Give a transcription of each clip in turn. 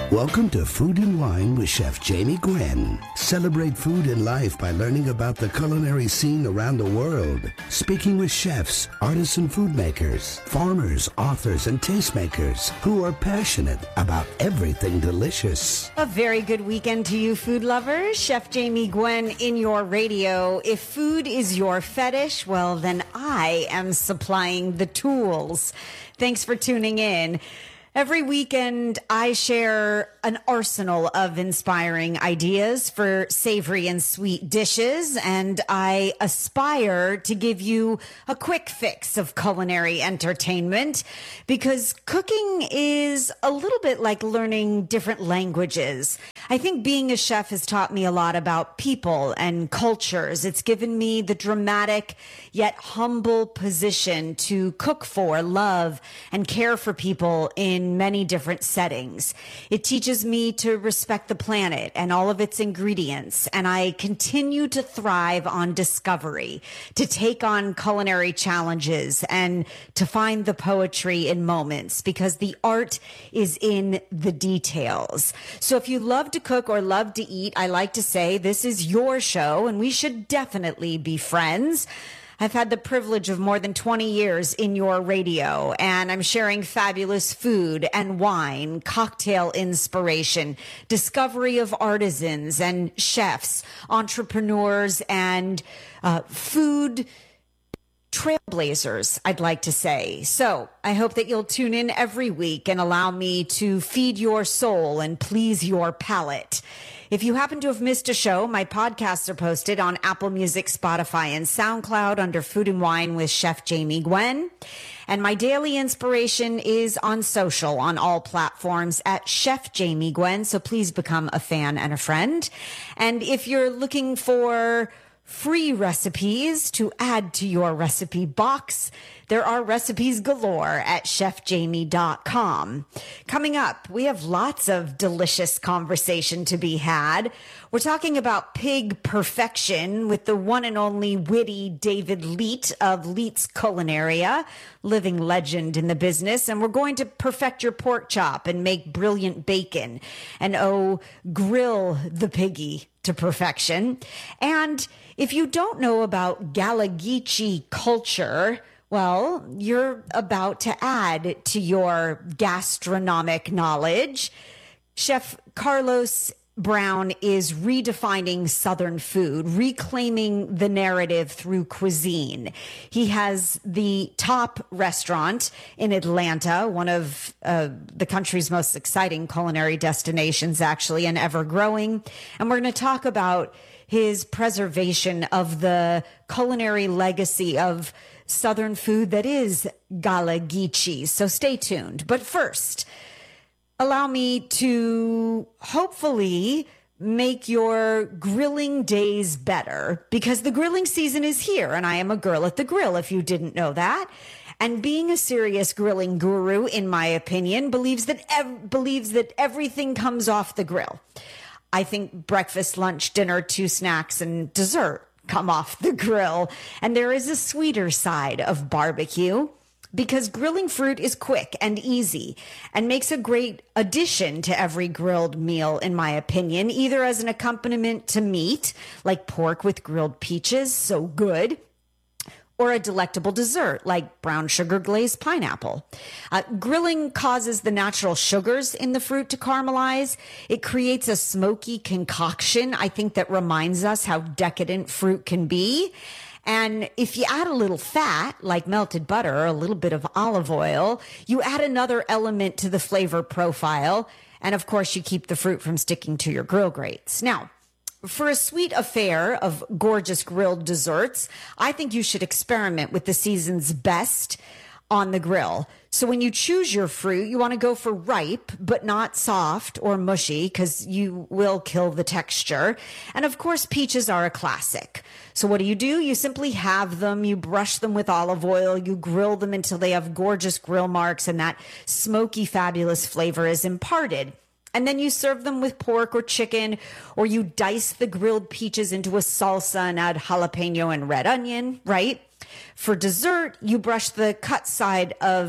Welcome to Food and Wine with Chef Jamie Gwen. Celebrate food and life by learning about the culinary scene around the world. Speaking with chefs, artisan food makers, farmers, authors, and tastemakers who are passionate about everything delicious. A very good weekend to you, food lovers. Chef Jamie Gwen in your radio. If food is your fetish, well, then I am supplying the tools. Thanks for tuning in. Every weekend, I share an arsenal of inspiring ideas for savory and sweet dishes, and I aspire to give you a quick fix of culinary entertainment, because cooking is a little bit like learning different languages. I think being a chef has taught me a lot about people and cultures. It's given me the dramatic yet humble position to cook for, love, and care for people in many different settings. It teaches me to respect the planet and all of its ingredients, and I continue to thrive on discovery, to take on culinary challenges, and to find the poetry in moments, because the art is in the details. So if you love to cook or love to eat, I like to say this is your show, and we should definitely be friends. I've had the privilege of more than 20 years in your radio, and I'm sharing fabulous food and wine, cocktail inspiration, discovery of artisans and chefs, entrepreneurs, and food trailblazers, I'd like to say. So I hope that you'll tune in every week and allow me to feed your soul and please your palate. If you happen to have missed a show, my podcasts are posted on Apple Music, Spotify, and SoundCloud under Food and Wine with Chef Jamie Gwen. And my daily inspiration is on social, on all platforms at Chef Jamie Gwen. So please become a fan and a friend. And if you're looking for free recipes to add to your recipe box, there are recipes galore at chefjamie.com. Coming up, we have lots of delicious conversation to be had. We're talking about pig perfection with the one and only witty David Leet of Leet's Culinaria, living legend in the business. And we're going to perfect your pork chop and make brilliant bacon and grill the piggy to perfection. And if you don't know about Gala Geechee culture, well, you're about to add to your gastronomic knowledge. Chef Carlos Brown is redefining Southern food, reclaiming the narrative through cuisine. He has the top restaurant in Atlanta, one of the country's most exciting culinary destinations, actually, and ever growing. And we're going to talk about his preservation of the culinary legacy of Southern food that is Gala Geechee. So stay tuned. But first, allow me to hopefully make your grilling days better, because the grilling season is here, and I am a girl at the grill, if you didn't know that. And being a serious grilling guru, in my opinion, believes that everything comes off the grill. I think breakfast, lunch, dinner, 2 snacks, and dessert come off the grill. And there is a sweeter side of barbecue, because grilling fruit is quick and easy and makes a great addition to every grilled meal, in my opinion, either as an accompaniment to meat, like pork with grilled peaches, so good, or a delectable dessert like brown sugar glazed pineapple. Grilling causes the natural sugars in the fruit to caramelize. It creates a smoky concoction, I think, that reminds us how decadent fruit can be. And if you add a little fat, like melted butter or a little bit of olive oil, you add another element to the flavor profile. And of course, you keep the fruit from sticking to your grill grates. Now, for a sweet affair of gorgeous grilled desserts, I think you should experiment with the season's best on the grill. So when you choose your fruit, you want to go for ripe, but not soft or mushy, because you will kill the texture. And of course, peaches are a classic. So what do? You simply have them, you brush them with olive oil, you grill them until they have gorgeous grill marks and that smoky, fabulous flavor is imparted. And then you serve them with pork or chicken, or you dice the grilled peaches into a salsa and add jalapeno and red onion, right? For dessert, you brush the cut side of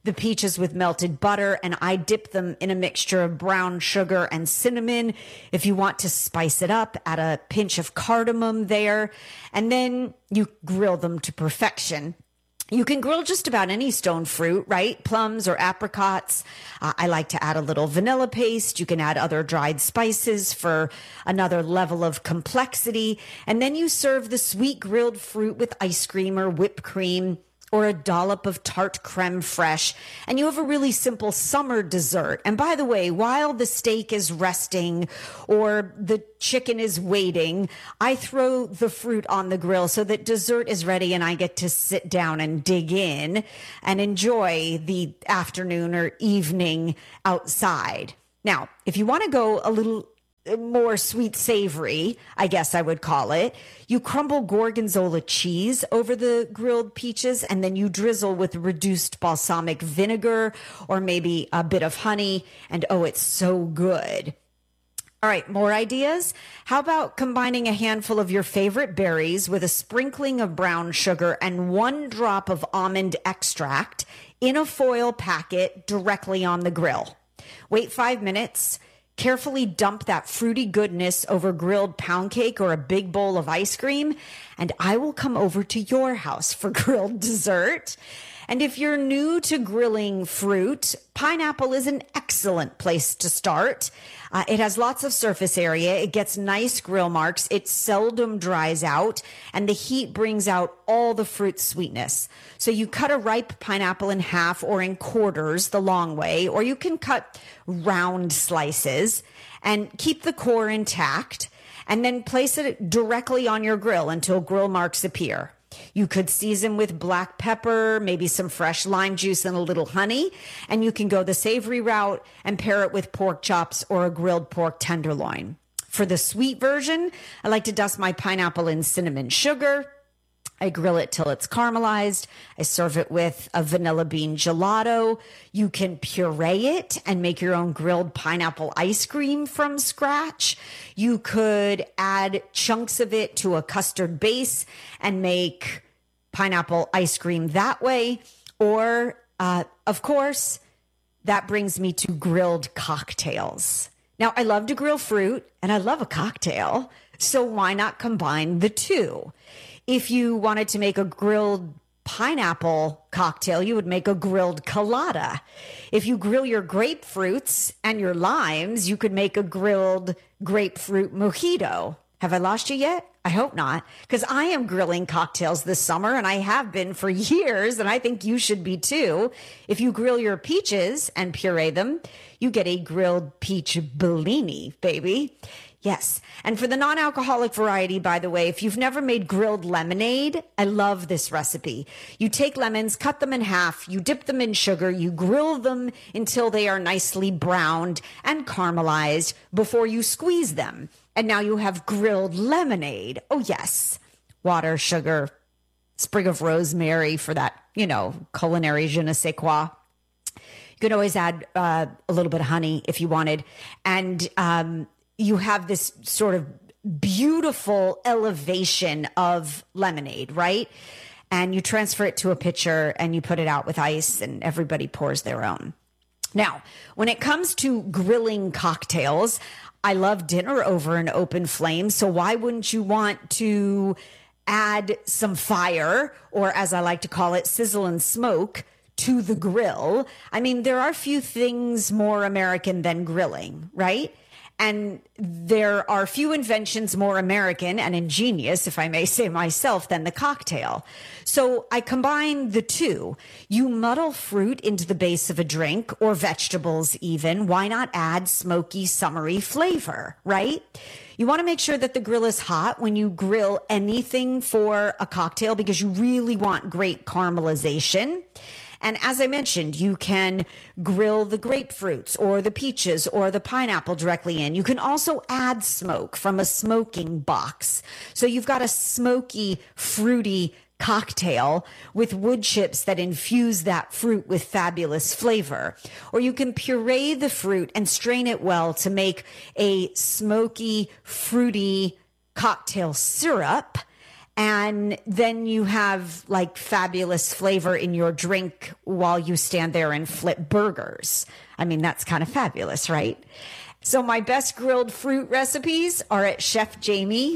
the peaches with melted butter, and I dip them in a mixture of brown sugar and cinnamon. If you want to spice it up, add a pinch of cardamom there, and then you grill them to perfection. You can grill just about any stone fruit, right? Plums or apricots. I like to add a little vanilla paste. You can add other dried spices for another level of complexity. And then you serve the sweet grilled fruit with ice cream or whipped cream, or a dollop of tart creme fraiche, and you have a really simple summer dessert. And by the way, while the steak is resting or the chicken is waiting, I throw the fruit on the grill so that dessert is ready and I get to sit down and dig in and enjoy the afternoon or evening outside. Now, if you want to go a little more sweet savory, I guess I would call it, you crumble gorgonzola cheese over the grilled peaches, and then you drizzle with reduced balsamic vinegar or maybe a bit of honey, and oh, it's so good. All right, more ideas? How about combining a handful of your favorite berries with a sprinkling of brown sugar and 1 drop of almond extract in a foil packet directly on the grill? Wait 5 minutes. Carefully dump that fruity goodness over grilled pound cake or a big bowl of ice cream, and I will come over to your house for grilled dessert. And if you're new to grilling fruit, pineapple is an excellent place to start. It has lots of surface area. It gets nice grill marks. It seldom dries out, and the heat brings out all the fruit sweetness. So you cut a ripe pineapple in half or in quarters the long way, or you can cut round slices and keep the core intact, and then place it directly on your grill until grill marks appear. You could season with black pepper, maybe some fresh lime juice and a little honey, and you can go the savory route and pair it with pork chops or a grilled pork tenderloin. For the sweet version, I like to dust my pineapple in cinnamon sugar. I grill it till it's caramelized. I serve it with a vanilla bean gelato. You can puree it and make your own grilled pineapple ice cream from scratch. You could add chunks of it to a custard base and make pineapple ice cream that way. Or, of course, that brings me to grilled cocktails. Now, I love to grill fruit and I love a cocktail, so why not combine the two? If you wanted to make a grilled pineapple cocktail, you would make a grilled colada. If you grill your grapefruits and your limes, you could make a grilled grapefruit mojito. Have I lost you yet? I hope not, because I am grilling cocktails this summer, and I have been for years, and I think you should be too. If you grill your peaches and puree them, you get a grilled peach Bellini, baby. Yes. And for the non-alcoholic variety, by the way, if you've never made grilled lemonade, I love this recipe. You take lemons, cut them in half, you dip them in sugar, you grill them until they are nicely browned and caramelized before you squeeze them. And now you have grilled lemonade. Oh, yes. Water, sugar, sprig of rosemary for that, culinary je ne sais quoi. You can always add a little bit of honey if you wanted. And you have this sort of beautiful elevation of lemonade, right? And you transfer it to a pitcher and you put it out with ice and everybody pours their own. Now, when it comes to grilling cocktails, I love dinner over an open flame. So why wouldn't you want to add some fire, or as I like to call it, sizzle and smoke, to the grill? I mean, there are few things more American than grilling, right? And there are few inventions more American and ingenious, if I may say myself, than the cocktail. So I combine the two. You muddle fruit into the base of a drink, or vegetables even. Why not add smoky, summery flavor, right? You want to make sure that the grill is hot when you grill anything for a cocktail, because you really want great caramelization. And as I mentioned, you can grill the grapefruits or the peaches or the pineapple directly in. You can also add smoke from a smoking box. So you've got a smoky, fruity cocktail with wood chips that infuse that fruit with fabulous flavor. Or you can puree the fruit and strain it well to make a smoky, fruity cocktail syrup. And then you have like fabulous flavor in your drink while you stand there and flip burgers. I mean, that's kind of fabulous, right? So my best grilled fruit recipes are at Chef Jamie,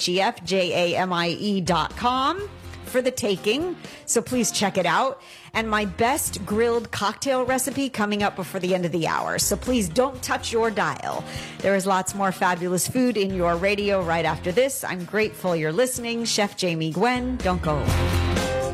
ChefJamie.com for the taking. So please check it out. And my best grilled cocktail recipe coming up before the end of the hour. So please don't touch your dial. There is lots more fabulous food in your radio right after this. I'm grateful you're listening. Chef Jamie Gwen, don't go away.